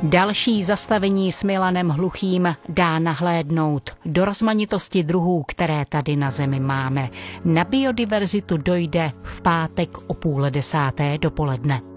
Další zastavení s Milanem Hluchým dá nahlédnout do rozmanitosti druhů, které tady na Zemi máme. Na biodiverzitu dojde v pátek o 9:30 dopoledne.